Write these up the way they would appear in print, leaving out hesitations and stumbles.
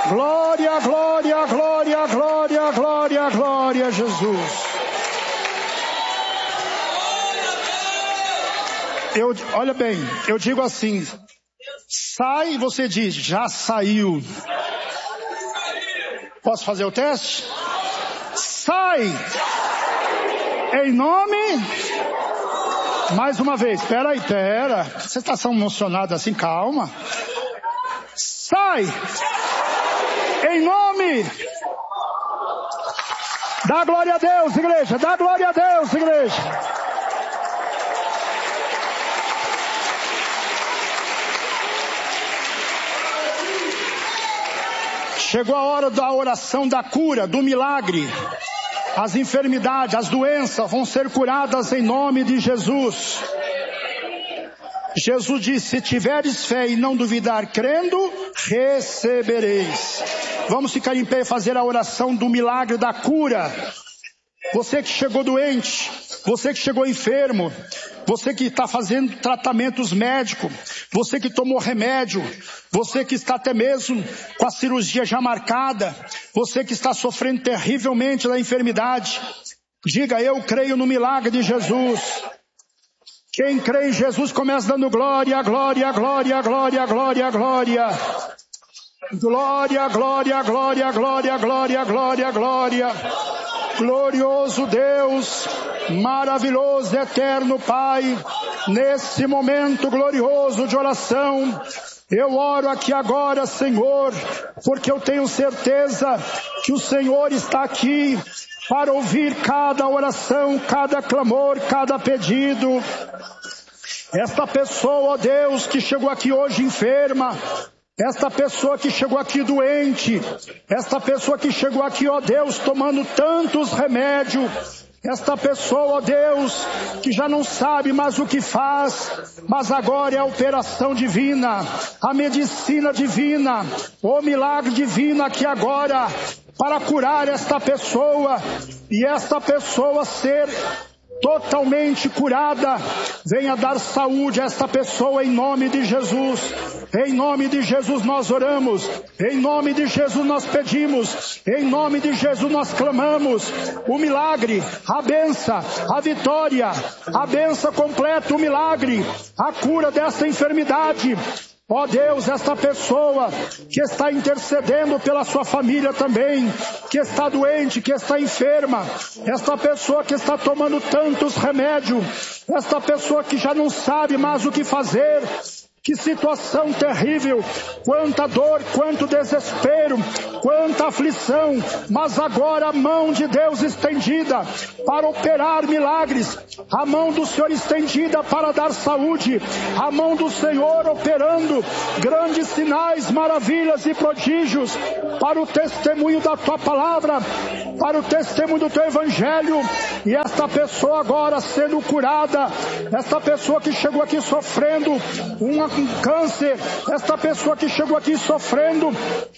Glória, glória, glória, glória, glória, glória a Jesus. Olha bem, eu digo assim, sai, você diz, já saiu. Posso fazer o teste? Sai! Em nome... Mais uma vez, pera. Você está tão emocionado assim, calma. Sai! Em nome... Dá glória a Deus, igreja, dá glória a Deus, igreja. Chegou a hora da oração da cura, do milagre. As enfermidades, as doenças vão ser curadas em nome de Jesus. Jesus disse, se tiveres fé e não duvidar crendo, recebereis. Vamos ficar em pé e fazer a oração do milagre da cura. Você que chegou doente, você que chegou enfermo, você que está fazendo tratamentos médicos, você que tomou remédio, você que está até mesmo com a cirurgia já marcada, você que está sofrendo terrivelmente da enfermidade, diga, eu creio no milagre de Jesus. Quem crê em Jesus começa dando glória, glória, glória, glória, glória, glória. Glória, glória, glória, glória, glória, glória, glória. Glorioso Deus, maravilhoso, eterno Pai, nesse momento glorioso de oração, eu oro aqui agora, Senhor, porque eu tenho certeza que o Senhor está aqui para ouvir cada oração, cada clamor, cada pedido. Esta pessoa, ó Deus, que chegou aqui hoje enferma, esta pessoa que chegou aqui doente, esta pessoa que chegou aqui, ó Deus, tomando tantos remédios, esta pessoa, ó Deus, que já não sabe mais o que faz, mas agora é a operação divina, a medicina divina, o milagre divino aqui agora, para curar esta pessoa, e esta pessoa ser totalmente curada. Venha dar saúde a esta pessoa em nome de Jesus. Em nome de Jesus nós oramos, em nome de Jesus nós pedimos, em nome de Jesus nós clamamos. O milagre, a bênção, a vitória, a bênção completa, o milagre, a cura dessa enfermidade. Ó Deus, esta pessoa que está intercedendo pela sua família também, que está doente, que está enferma, esta pessoa que está tomando tantos remédios, esta pessoa que já não sabe mais o que fazer, que situação terrível, quanta dor, quanto desespero, quanta aflição, mas agora a mão de Deus estendida para operar milagres, a mão do Senhor estendida para dar saúde, a mão do Senhor operando grandes sinais, maravilhas e prodígios para o testemunho da Tua palavra, para o testemunho do Teu Evangelho, e esta pessoa agora sendo curada, esta pessoa que chegou aqui sofrendo um câncer, esta pessoa que chegou aqui sofrendo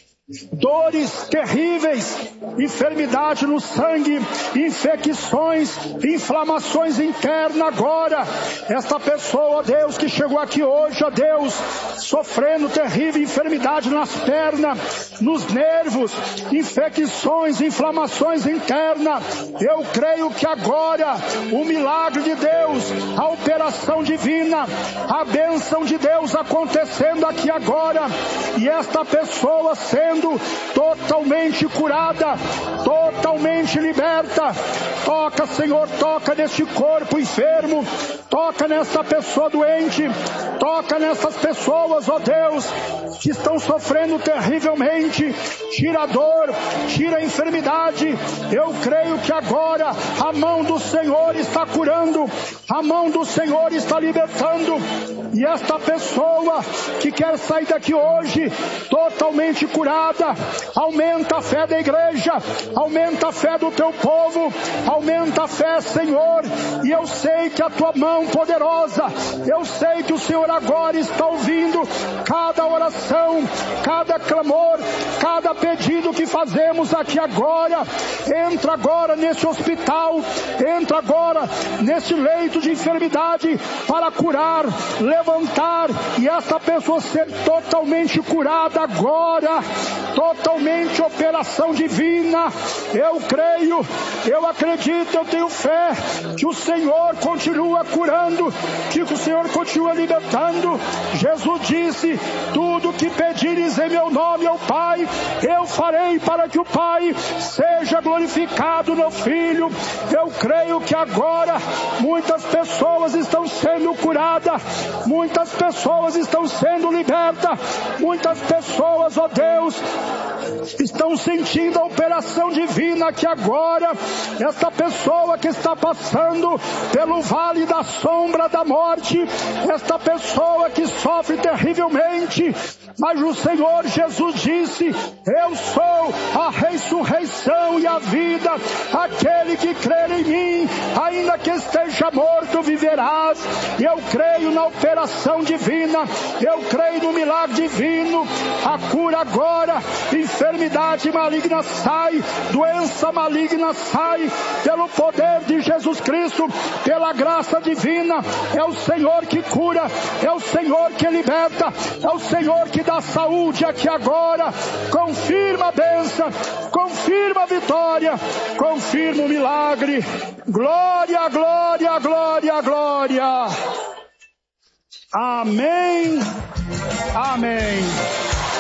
dores terríveis, enfermidade no sangue, infecções, inflamações internas agora. Esta pessoa, ó Deus, que chegou aqui hoje, ó Deus, sofrendo terrível enfermidade nas pernas, nos nervos, infecções, inflamações internas. Eu creio que agora o milagre de Deus, a operação divina, a bênção de Deus acontecendo aqui agora, e esta pessoa sendo totalmente curada, totalmente liberta. Toca, Senhor, toca neste corpo enfermo, toca nessa pessoa doente, toca nessas pessoas, ó Deus, que estão sofrendo terrivelmente. Tira a dor, tira a enfermidade. Eu creio que agora a mão do Senhor está curando, a mão do Senhor está libertando, e esta pessoa que quer sair daqui hoje totalmente curada, aumenta a fé da igreja, aumenta a fé do teu povo, aumenta a fé, Senhor, e eu sei que a tua mão poderosa, eu sei que o Senhor agora está ouvindo cada oração, cada clamor, cada pedido que fazemos aqui agora. Entra agora nesse hospital, entra agora nesse leito de enfermidade para curar, levantar e essa pessoa ser totalmente curada agora, totalmente operação divina. Eu creio, eu acredito, eu tenho fé que o Senhor continua curando, que o Senhor continua libertando. Jesus disse: tudo que pedires em meu nome ao Pai, eu farei, para que o Pai seja glorificado no Filho. Eu creio que agora muitas pessoas estão sendo curadas, muitas pessoas estão sendo libertas, muitas pessoas, ó Deus, estão sentindo a operação divina, que agora esta pessoa que está passando pelo vale da sombra da morte, esta pessoa que sofre terrivelmente, mas o Senhor Jesus disse: eu sou a ressurreição e a vida, aquele que crer em mim, ainda que esteja morto, viverás. Eu creio na operação divina, eu creio no milagre divino, a cura agora, enfermidade maligna sai, doença maligna sai, pelo poder de Jesus Cristo, pela graça divina. É o Senhor que cura, é o Senhor que liberta, é o Senhor que dá saúde aqui agora. Confirma a bênção, confirma a vitória, confirma o milagre. Glória, glória, glória, glória. Amém, amém.